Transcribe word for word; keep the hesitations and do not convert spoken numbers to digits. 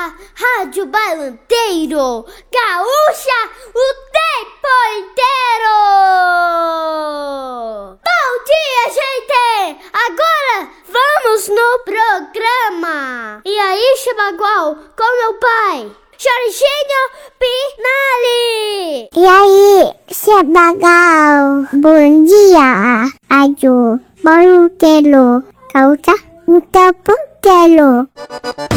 Rádio Bailanteiro, gaúcha o tempo inteiro! Bom dia, gente! Agora vamos no programa! E aí, Chibagual, com meu pai, Jorginho Pinali! E aí, Chibagual, bom dia! Rádio Bailanteiro, gaúcha o tempo inteiro!